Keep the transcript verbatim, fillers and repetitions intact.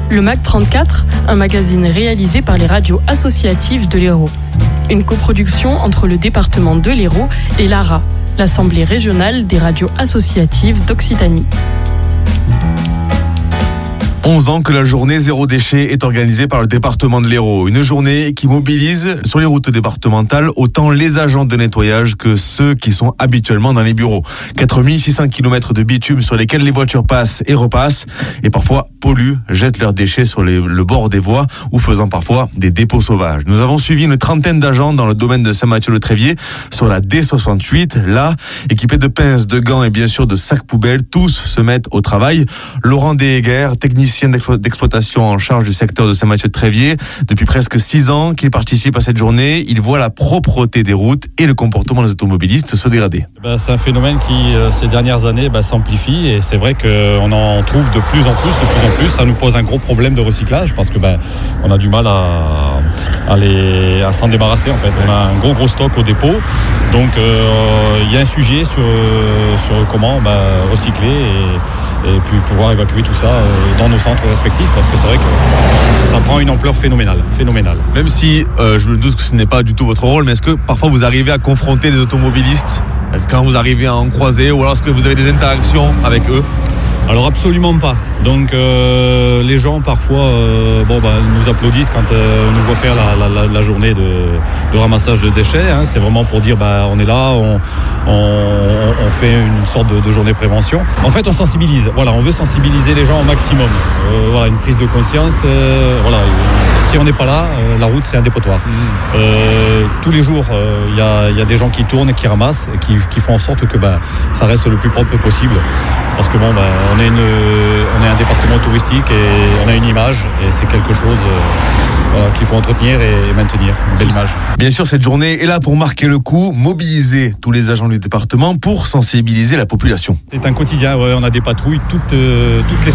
Le M A C trente-quatre, un magazine réalisé par les radios associatives de l'Hérault. Une coproduction entre le département de l'Hérault et l'A R A, l'Assemblée régionale des radios associatives d'Occitanie. onze ans que la journée zéro déchet est organisée par le département de l'Hérault. Une journée qui mobilise sur les routes départementales autant les agents de nettoyage que ceux qui sont habituellement dans les bureaux. quatre mille six cents kilomètres de bitume sur lesquels les voitures passent et repassent et parfois polluent, jettent leurs déchets sur les, le bord des voies ou faisant parfois des dépôts sauvages. Nous avons suivi une trentaine d'agents dans le domaine de Saint-Mathieu-le-Tréviers sur la D soixante-huit. Là, équipés de pinces, de gants et bien sûr de sacs poubelles, tous se mettent au travail. Laurent Dehéguer, technicien d'exploitation en charge du secteur de Saint-Mathieu-de-Tréviers. Depuis presque six ans qu'il participe à cette journée, il voit la propreté des routes et le comportement des automobilistes se dégrader. Ben, c'est un phénomène qui, euh, ces dernières années, ben, s'amplifie et c'est vrai qu'on en trouve de plus en plus, de plus en plus. Ça nous pose un gros problème de recyclage parce que ben, on a du mal à, à, les, à s'en débarrasser. En fait, on a un gros gros stock au dépôt, donc il euh, y a un sujet sur, sur comment ben, recycler et, et puis pouvoir évacuer tout ça euh, dans nos centres respectifs parce que c'est vrai que ça, ça prend une ampleur phénoménale, phénoménale. Même si euh, je me doute que ce n'est pas du tout votre rôle, mais est-ce que parfois vous arrivez à confronter des automobilistes quand vous arrivez à en croiser ou alors est-ce que vous avez des interactions avec eux ? Alors absolument pas. Donc euh, les gens parfois euh, bon, bah, nous applaudissent quand euh, on nous voit faire la, la, la journée de, de ramassage de déchets. Hein. C'est vraiment pour dire bah, on est là, on, on, on fait une sorte de, de journée prévention. En fait on sensibilise. Voilà, on veut sensibiliser les gens au maximum. Euh, voilà, une prise de conscience. Euh, voilà, si on n'est pas là, euh, la route c'est un dépotoir. Mmh. Euh, tous les jours, il euh, y, a, y a des gens qui tournent, qui ramassent, qui, qui font en sorte que bah, ça reste le plus propre possible. Parce que bon, bah, on est une, on est un département touristique et on a une image et c'est quelque chose euh, voilà, qu'il faut entretenir et maintenir, une belle image. Bien sûr, cette journée est là pour marquer le coup, mobiliser tous les agents du département pour sensibiliser la population. C'est un quotidien, ouais, on a des patrouilles toutes, euh, toutes les